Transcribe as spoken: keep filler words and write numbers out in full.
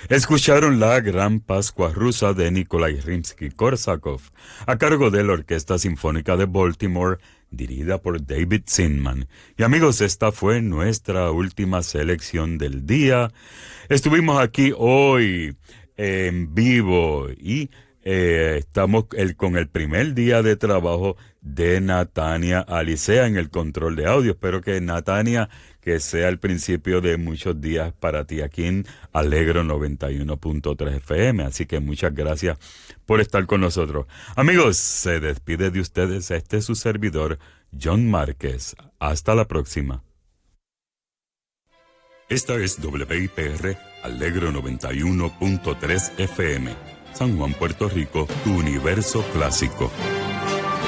Escucharon la Gran Pascua Rusa de Nikolai Rimsky-Korsakov, a cargo de la Orquesta Sinfónica de Baltimore, dirigida por David Zinman. Y amigos, esta fue nuestra última selección del día. Estuvimos aquí hoy en vivo y eh, estamos el, con el primer día de trabajo de Natania Alicea en el control de audio. Espero que Natania, que sea el principio de muchos días para ti aquí en Alegro noventa y uno punto tres F M. Así que muchas gracias por estar con nosotros. Amigos, se despide de ustedes este es su servidor, John Márquez. Hasta la próxima. Esta es W I P R Alegro noventa y uno punto tres F M. San Juan, Puerto Rico, tu universo clásico.